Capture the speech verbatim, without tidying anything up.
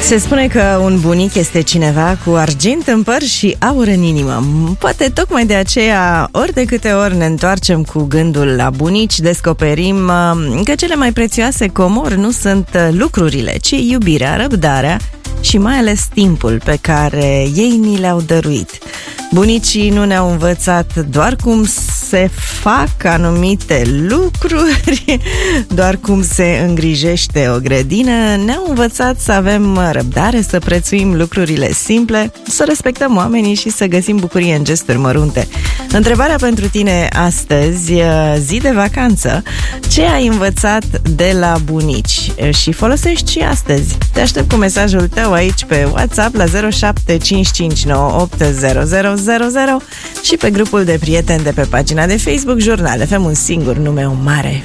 Se spune că un bunic este cineva cu argint în păr și aur în inimă. Poate tocmai de aceea, ori de câte ori ne întoarcem cu gândul la bunici, descoperim că cele mai prețioase comori nu sunt lucrurile, ci iubirea, răbdarea și mai ales timpul pe care ei ni le-au dăruit. Bunicii nu ne-au învățat doar cum se fac anumite lucruri, doar cum se îngrijește o grădină, ne-au învățat să avem răbdare, să prețuim lucrurile simple, să respectăm oamenii și să găsim bucurie în gesturi mărunte. Întrebarea pentru tine astăzi, zi de vacanță, ce ai învățat de la bunici și folosești și astăzi? Te aștept cu mesajul tău aici pe WhatsApp la zero șapte cinci cinci nouă opt zero zero zero zero și pe grupul de prieteni de pe pagina de Facebook Jurnal F M, un singur nume, o mare